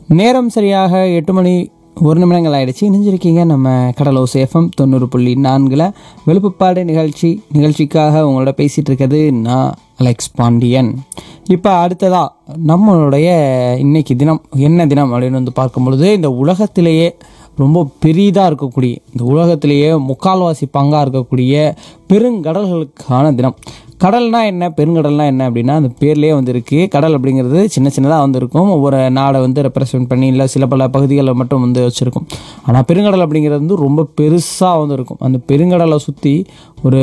நேரம் சரியாக 8 மணி 1 நிமிடங்கள் ஆயிடுச்சு. இணைஞ்சிருக்கீங்க நம்ம கடலோசை எஃப்எம் 90.4 வெளுப்புப்பாடு நிகழ்ச்சிக்காக உங்களோட பேசிகிட்டு இருக்கிறது நான் அலெக்ஸ் பாண்டியன். இப்போ அடுத்ததா நம்மளுடைய இன்னைக்கு தினம் என்ன தினம் அப்படின்னு வந்து பார்க்கும்பொழுது, இந்த உலகத்திலேயே ரொம்ப பெரிதாக இருக்கக்கூடிய, இந்த உலகத்திலேயே முக்கால்வாசி பங்காக இருக்கக்கூடிய பெருங்கடல்களுக்கான தினம். கடல்னா என்ன, பெருங்கடல்னா என்ன அப்படின்னா அந்த பேர்லேயே வந்து இருக்குது. கடல் அப்படிங்கிறது சின்ன சின்னதாக வந்து இருக்கும், ஒவ்வொரு நாடை வந்து ரெப்ரசன்ட் பண்ணி, இல்லை சில பல பகுதிகளை மட்டும் வந்து வச்சுருக்கும். ஆனால் பெருங்கடல் அப்படிங்கிறது வந்து ரொம்ப பெருசாக வந்து இருக்கும். அந்த பெருங்கடலை சுற்றி ஒரு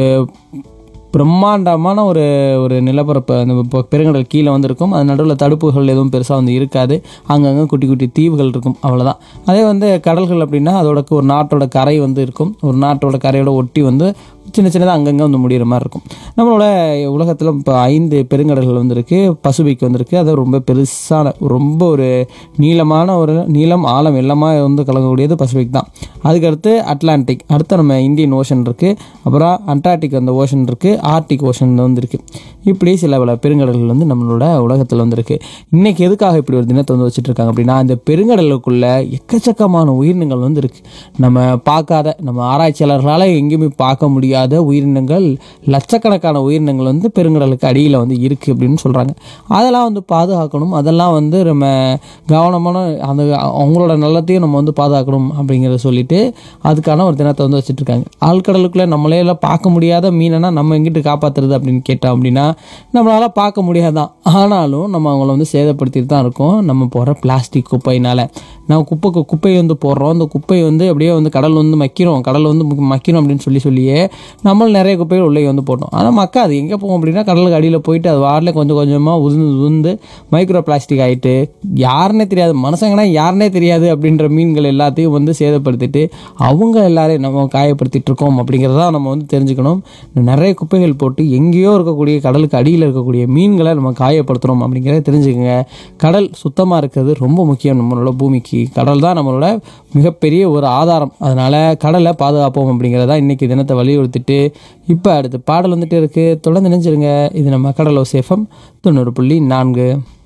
பிரம்மாண்டமான ஒரு ஒரு நிலப்பரப்பு அந்த பெருங்கடல் கீழே வந்து இருக்கும். அது நடுவில் தடுப்புகள் எதுவும் பெருசாக வந்து இருக்காது, அங்கங்கே குட்டி குட்டி தீவுகள் இருக்கும், அவ்வளோதான். அதே வந்து கடல்கள் அப்படின்னா அதோட ஒரு நாட்டோட கரை வந்து இருக்கும், ஒரு நாட்டோட கரையோட ஒட்டி வந்து சின்ன சின்னதாக அங்கங்கே வந்து முடிகிற மாதிரி இருக்கும். நம்மளோட உலகத்தில் இப்போ 5 பெருங்கடல்கள் வந்துருக்கு. பசிபிக் வந்திருக்கு, அது ரொம்ப பெருசான ரொம்ப ஒரு நீளமான ஒரு நீளம் ஆழம் எல்லாமே வந்து கலங்கக்கூடியது பசிபிக் தான். அதுக்கடுத்து அட்லாண்டிக், அடுத்து நம்ம இந்தியன் ஓஷன் இருக்குது, அப்புறம் அண்டார்டிக் அந்த ஓஷன் இருக்குது, ஆர்டிக் ஓஷன் வந்துருக்கு. இப்படி சில பல பெருங்கடல்கள் வந்து நம்மளோட உலகத்தில் வந்துருக்கு. இன்றைக்கி எதுக்காக இப்படி ஒரு தினத்தை வந்து வச்சுட்ருக்காங்க அப்படின்னா, இந்த பெருங்கடலுக்குள்ள எக்கச்சக்கமான உயிரினங்கள் வந்து இருக்குது. நம்ம பார்க்காத, நம்ம ஆராய்ச்சியாளர்களால் எங்கேயுமே பார்க்க முடியாத உயிரினங்கள், லட்சக்கணக்கான உயிரினங்கள் வந்து பெருங்கடலுக்கு அடியில் வந்து இருக்குது அப்படின்னு சொல்கிறாங்க. அதெல்லாம் வந்து பாதுகாக்கணும், அதெல்லாம் வந்து நம்ம கவனமான அந்த அவங்களோட நல்லத்தையும் நம்ம வந்து பாதுகாக்கணும் அப்படிங்கிறத சொல்லிட்டு அதுக்கான ஒரு தினத்தை வந்து வச்சுட்ருக்காங்க. ஆழ்கடலுக்குள்ளே நம்மளே எல்லாம் பார்க்க முடியாத மீனைனா நம்ம எங்கிட்டு காப்பாற்றுறது அப்படின்னு கேட்டோம் அப்படின்னா நம்மளால் பார்க்க முடியாதான். ஆனாலும் நம்ம அவங்கள வந்து சேதப்படுத்திட்டு தான் இருக்கோம். நம்ம போகிற பிளாஸ்டிக் குப்பையினால் நம்ம குப்பையை வந்து போடுறோம், அந்த குப்பையை வந்து அப்படியே வந்து கடல் வந்து மக்கிறோம் அப்படின்னு சொல்லியே நம்மளும் நிறைய குப்பைகள் உள்ளே வந்து போட்டோம். ஆனால் மக்கா அது எங்கே போகும் அப்படின்னா கடலுக்கு அடியில் போயிட்டு அது வாரில் கொஞ்சம் கொஞ்சமாக உதிர்ந்து மைக்ரோ பிளாஸ்டிக் ஆகிட்டு யாருன்னே தெரியாது, மனுஷங்கன்னா யாருன்னே தெரியாது அப்படின்ற மீன்கள் எல்லாத்தையும் வந்து சேதப்படுத்திட்டு அவங்க எல்லாரையும் நம்ம காயப்படுத்திட்டு இருக்கோம் அப்படிங்கிறத நம்ம வந்து தெரிஞ்சுக்கணும். நிறைய குப்பைகள் போட்டு எங்கேயோ இருக்கக்கூடிய கடலுக்கு அடியில் இருக்கக்கூடிய மீன்களை நம்ம காயப்படுத்துகிறோம் அப்படிங்கிறத தெரிஞ்சுக்கோங்க. கடல் சுத்தமாக இருக்கிறது ரொம்ப முக்கியம். நம்மளோட பூமிக்கு கடல் தான் நம்மளோட மிகப்பெரிய ஒரு ஆதாரம். அதனால் கடலை பாதுகாப்போம் அப்படிங்கிறதா இன்றைக்கி தினத்தை வலியுறுத்திட்டு இப்போ அடுத்து பாடல் வந்துட்டு இருக்குது. தொடர்ந்து நினைச்சிருங்க. இது நம்ம கடலோசை எஃப்எம் 90.4.